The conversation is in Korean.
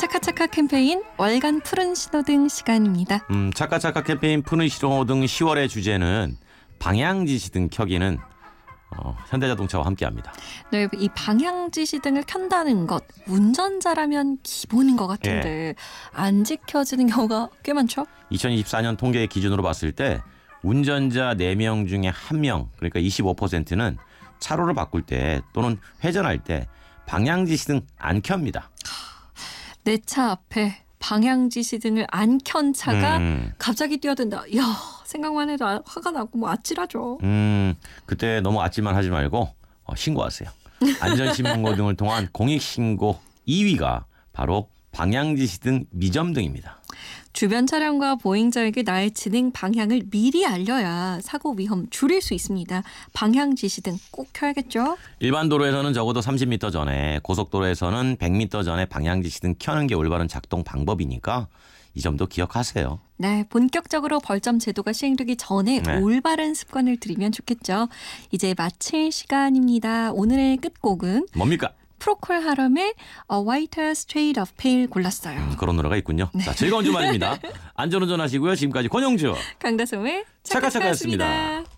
차카차카 캠페인 월간 푸른 신호등 시간입니다. 차카차카 캠페인 푸른 신호등 10월의 주제는 방향지시등 켜기는 현대자동차와 함께합니다. 네, 이 방향지시등을 켠다는 것 운전자라면 기본인 것 같은데 안 지켜지는 경우가 꽤 많죠? 2024년 통계 기준으로 봤을 때 운전자 4명 중에 1명 그러니까 25%는 차로를 바꿀 때 또는 회전할 때 방향지시등 안 켭니다. 내 차 앞에 방향지시등을 안 켠 차가 갑자기 뛰어든다. 이야, 생각만 해도 화가 나고 뭐 아찔하죠. 그때 너무 아찔만 하지 말고 신고하세요. 안전신문고 등을 통한 공익신고 2위가 바로 방향지시등 미점등입니다. 주변 차량과 보행자에게 나의 진행 방향을 미리 알려야 사고 위험 줄일 수 있습니다. 방향지시등 꼭 켜야겠죠? 일반 도로에서는 적어도 30m 전에, 고속도로에서는 100m 전에 방향지시등 켜는 게 올바른 작동 방법이니까 이 점도 기억하세요. 네, 본격적으로 벌점 제도가 시행되기 전에 올바른 습관을 들이면 좋겠죠. 이제 마칠 시간입니다. 오늘의 끝곡은 뭡니까? 프로콜 하럼의 A Whiter Shade of Pale 골랐어요. 그런 노래가 있군요. 네. 자, 즐거운 주말입니다. 안전운전 하시고요. 지금까지 권영주 강다솜의 차카차카였습니다. 차카차카였습니다.